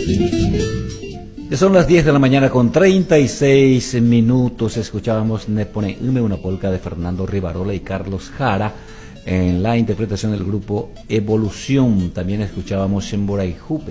Ya son las 10 de la mañana con 36 minutos. Escuchábamos Nepone Ume, una polca de Fernando Rivarola y Carlos Jara en la interpretación del grupo Evolución. También escuchábamos Semboray Jupe,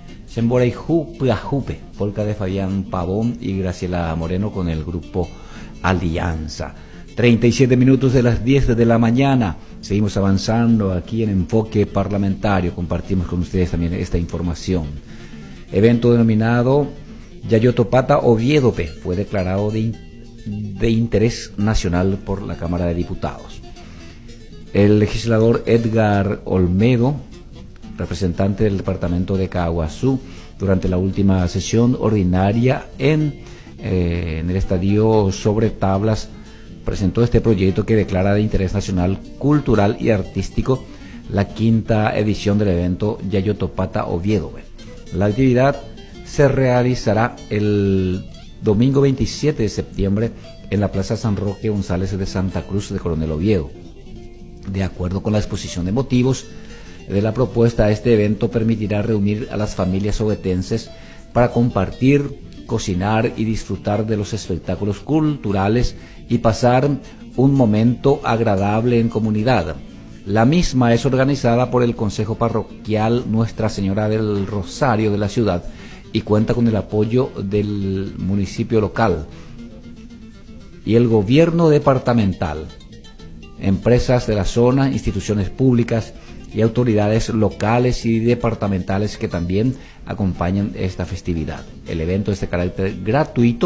polca de Fabián Pavón y Graciela Moreno con el grupo Alianza. 37 minutos de las 10 de la mañana. Seguimos avanzando aquí en Enfoque Parlamentario. Compartimos con ustedes también esta información. Evento denominado Yayotopata Oviedope fue declarado de interés nacional por la Cámara de Diputados. El legislador Edgar Olmedo, representante del departamento de Caaguazú, durante la última sesión ordinaria en el estadio Sobre Tablas, presentó este proyecto que declara de interés nacional, cultural y artístico la quinta edición del evento Yayotopata Oviedope. La actividad se realizará el domingo 27 de septiembre en la Plaza San Roque González de Santa Cruz de Coronel Oviedo. De acuerdo con la exposición de motivos de la propuesta, este evento permitirá reunir a las familias ovetenses para compartir, cocinar y disfrutar de los espectáculos culturales y pasar un momento agradable en comunidad. La misma es organizada por el Consejo Parroquial Nuestra Señora del Rosario de la ciudad y cuenta con el apoyo del municipio local y el gobierno departamental, empresas de la zona, instituciones públicas y autoridades locales y departamentales que también acompañan esta festividad. El evento es de carácter gratuito